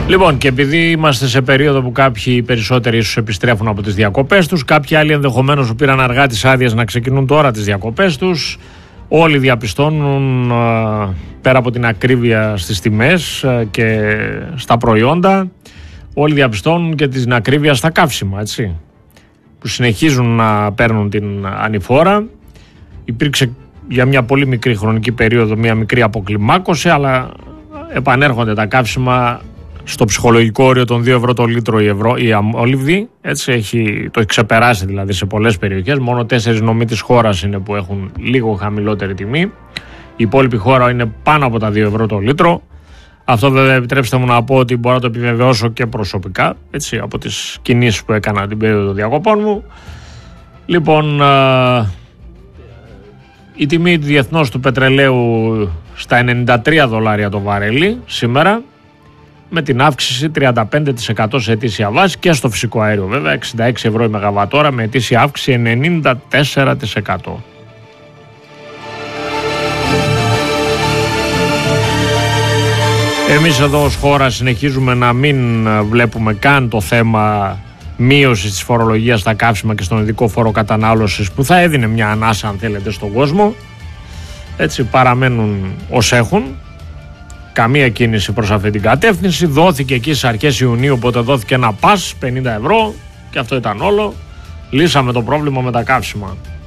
Λοιπόν, και επειδή είμαστε σε περίοδο που κάποιοι περισσότεροι ίσως επιστρέφουν από τις διακοπές τους, κάποιοι άλλοι ενδεχομένως που πήραν αργά τις άδειες να ξεκινούν τώρα τις διακοπές τους, όλοι διαπιστώνουν πέρα από την ακρίβεια στις τιμές και στα προϊόντα, όλοι διαπιστώνουν και την ακρίβεια στα καύσιμα, έτσι, που συνεχίζουν να παίρνουν την ανηφόρα. Υπήρξε για μια πολύ μικρή χρονική περίοδο μια μικρή αποκλιμάκωση, αλλά επανέρχονται τα καύσιμα στο ψυχολογικό όριο των 2 ευρώ το λίτρο η αμόλυβδη, έτσι, το έχει ξεπεράσει δηλαδή σε πολλές περιοχές. Μόνο 4 νομοί της χώρας είναι που έχουν λίγο χαμηλότερη τιμή. Η υπόλοιπη χώρα είναι πάνω από τα 2 ευρώ το λίτρο. Αυτό βέβαια επιτρέψτε μου να πω ότι μπορώ να το επιβεβαιώσω και προσωπικά, έτσι, από τις κινήσεις που έκανα την περίοδο διακοπών μου. Λοιπόν, η τιμή διεθνώς του πετρελαίου στα $93 το βαρέλι σήμερα, με την αύξηση 35% σε ετήσια βάση, και στο φυσικό αέριο βέβαια 66 ευρώ η μεγαβατόρα με ετήσια αύξηση 94%. Εμείς εδώ ως χώρα συνεχίζουμε να μην βλέπουμε καν το θέμα μείωσης της φορολογίας στα καύσιμα και στον ειδικό φόρο κατανάλωσης, που θα έδινε μια ανάσα αν θέλετε στον κόσμο. Έτσι παραμένουν ως έχουν. Καμία κίνηση προς αυτή την κατεύθυνση. Δόθηκε εκεί στις αρχές Ιουνίου, οπότε δόθηκε ένα πας 50 ευρώ και αυτό ήταν όλο. Λύσαμε το πρόβλημα με τα καύσιμα.